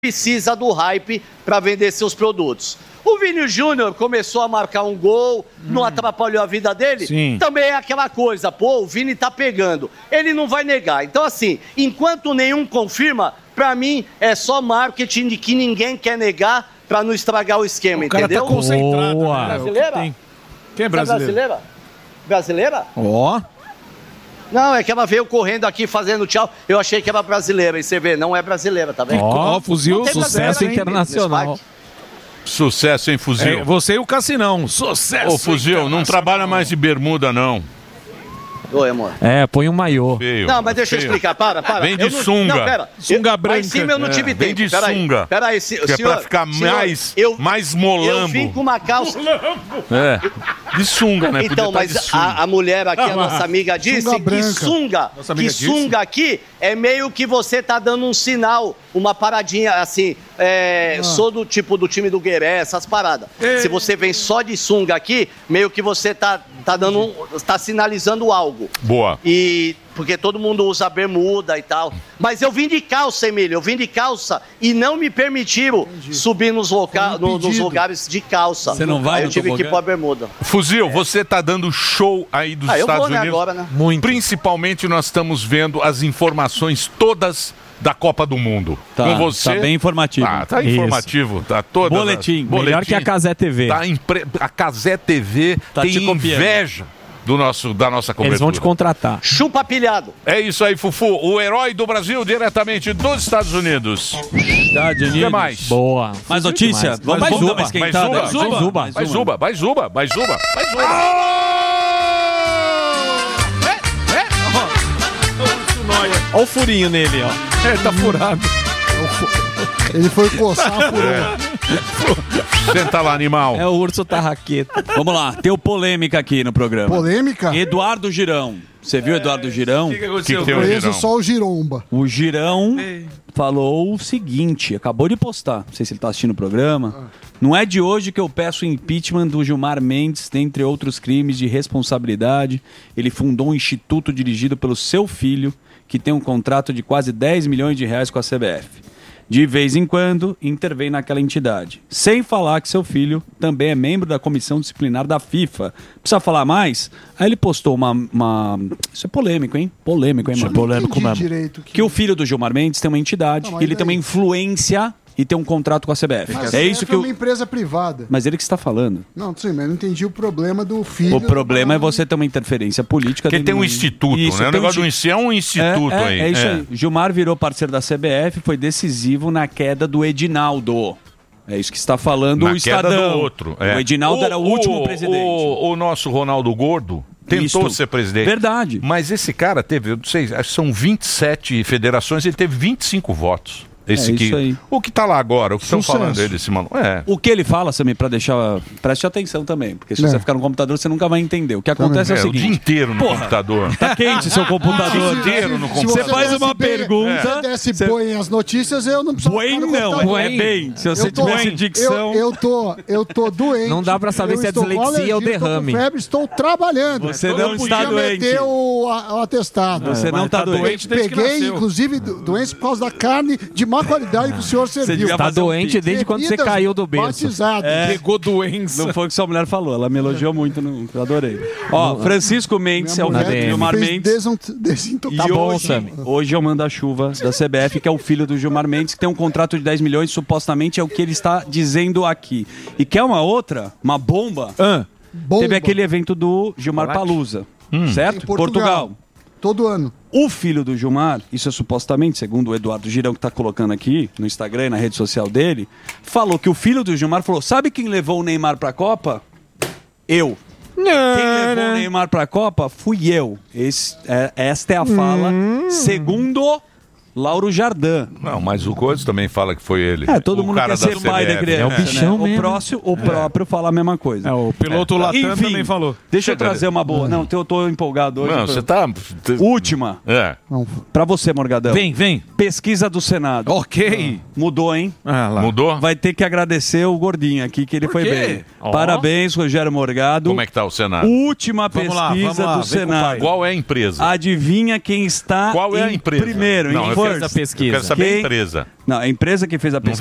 precisa do hype para vender seus produtos. O Vini Júnior começou a marcar um gol, não atrapalhou a vida dele? Sim. Também é aquela coisa, pô, o Vini tá pegando. Ele não vai negar. Então, assim, enquanto nenhum confirma, pra mim é só marketing de que ninguém quer negar pra não estragar o esquema, entendeu? O cara tá concentrado. Boa. Né? Brasileira? Quem é Você é brasileira? Brasileira? Ó. Não, é que ela veio correndo aqui fazendo tchau. Eu achei que era brasileira. E você vê, não é brasileira, tá vendo? Ó, fuzil, Não tem sucesso brasileira, hein, internacional. nesse parque. Sucesso, hein, Fuzil? É, você e o Cassinão. Sucesso. Ô, Fuzil, não trabalha mais de bermuda, não. Oi, amor. É, põe um maiô. Feio. Não, mas deixa eu explicar, para. Vem de Eu não- sunga. Não, pera. Sunga branca. Lá em cima eu não tive Vem tempo. de sunga. Peraí, Que é pra ficar mais Eu molambo. vim com uma calça... É. De sunga, né? Então, Podia tá mas de sunga. a mulher aqui, a nossa amiga, disse Sunga que branca. sunga, Nossa amiga que sunga aqui é meio que você tá dando um sinal, uma paradinha assim, sou do tipo do time do Gueré, essas paradas. Se você vem só de sunga aqui, meio que você tá sinalizando algo. Boa. E porque todo mundo usa bermuda e tal. Mas eu vim de calça, Emílio. Eu vim de calça e não me permitiram subir nos lugares de calça. Você não vai Aí eu no tive que tobogã? pôr a bermuda. Fuzil, você tá dando show aí dos Eu Estados vou, né, Unidos. agora, né? Muito. Principalmente nós estamos vendo as informações todas da Copa do Mundo. Tá, Com você. tá bem informativo. Tá Isso. informativo. Tá toda. Boletim, melhor que a Casé TV. A Casé TV Tá tem te copiando. inveja da nossa cobertura. Eles vão te contratar. Chupa pilhado. É isso aí, Fufu. O herói do Brasil, diretamente dos Estados Unidos. Estados Unidos. O que mais? Boa. Mais notícia? Vamos Mais dar uma. uma esquentada. Mais uma. Mais uma. Mais uma. Mais uma. Olha o furinho nele, ó. É, tá furado. Ele foi coçar a furou. Senta lá, animal. É o urso tarraqueta. Vamos lá, tem o polêmica aqui no programa. Polêmica? Eduardo Girão. Você viu Eduardo Girão? O que aconteceu? Que tem o Conheço Girão? só o Giromba. O Girão falou o seguinte, acabou de postar, não sei se ele tá assistindo o programa. Não é de hoje que eu peço o impeachment do Gilmar Mendes, dentre outros crimes de responsabilidade. Ele fundou um instituto dirigido pelo seu filho, que tem um contrato de quase 10 milhões de reais com a CBF. De vez em quando, intervém naquela entidade. Sem falar que seu filho também é membro da comissão disciplinar da FIFA. Precisa falar mais? Aí ele postou uma... Isso é polêmico, hein? Polêmico, hein, mano? Polêmico mesmo. Direito Que o filho do Gilmar Mendes tem uma entidade, Não, mas ele tem uma daí? influência e tem um contrato com a CBF. Mas É isso que é eu... uma empresa privada. Mas ele que está falando. Não, sim, mas eu não entendi o problema do filho. O problema é você ter uma interferência política. Porque dentro tem um do- instituto, Isso, né? O tem um negócio do insti- é um instituto aí. É isso aí. Gilmar virou parceiro da CBF, foi decisivo na queda do Edinaldo. É isso que está falando Na o queda Estadão. do outro. É. O Edinaldo era o último presidente. O nosso Ronaldo Gordo tentou Isto. ser presidente. Verdade. Mas esse cara teve, eu não sei, acho que são 27 federações, ele teve 25 votos. Esse É que, isso aí. O que tá lá agora, o que estão Sucesso. falando dele, esse maluco. É. O que ele fala, Samir, para deixar... Preste atenção também, porque se É. você ficar no computador, você nunca vai entender. O que acontece é o o seguinte... dia inteiro no Porra, computador. Tá quente seu computador. inteiro no Se computador. Você faz uma pergunta... Se você desse você- bem as notícias, eu não preciso. Bem não, é bem. Se você Eu tô- tivesse dicção... Eu tô doente. Não dá pra saber Eu se é estou com dislexia ou alergia, estou com derrame. febre, estou trabalhando. Você Eu não podia está doente. meter o atestado. Você não tá doente desde que Peguei, nasceu. inclusive, doença por causa da carne de má qualidade que o senhor serviu. devia Tá fazer um doente pix. desde quando você Bebidas caiu do berço. batizadas. Pegou doença. Não foi o que sua mulher falou, ela me elogiou muito, eu adorei. Ó, Francisco Mendes é o Minha filho do mulher Gilmar fez Mendes. desintoxicação. E bom, hoje, Sammy. hoje é o manda-chuva da CBF, que é o filho do Gilmar Mendes, que tem um contrato de 10 milhões, supostamente é o que ele está dizendo aqui. E quer uma outra, uma bomba? Bomba. Teve aquele evento do Gilmar Palusa, certo? Em Portugal. Todo ano. O filho do Gilmar, isso é supostamente, segundo o Eduardo Girão, que está colocando aqui no Instagram e na rede social dele, falou que o filho do Gilmar falou: sabe quem levou o Neymar para a Copa? Eu. Quem levou o Neymar para a Copa fui eu. Esta é a fala, segundo Lauro Jardim. Não, mas o Coisa também fala que foi ele. Todo o mundo cara quer ser da pai da CBF. criança. É o bichão né? mesmo. O próprio fala a mesma coisa. O piloto Latam Enfim, também falou. Deixa eu trazer uma boa. Não, eu tô empolgado hoje. Não, você tá... Última. É. Pra você, Morgadão. Vem. Pesquisa do Senado. Ok. Mudou, hein? Ah, lá. Mudou? Vai ter que agradecer o Gordinho aqui, que ele foi quê? bem. Ó. Parabéns, Rogério Morgado. Como é que tá o Senado? Última Vamos lá, pesquisa vamos lá, do vem com o Senado. pai. Qual é a empresa? Adivinha quem está Qual é a em empresa? primeiro, Não, em eu fez first. a pesquisa? Eu quero saber a empresa. Não, a empresa que fez a pesquisa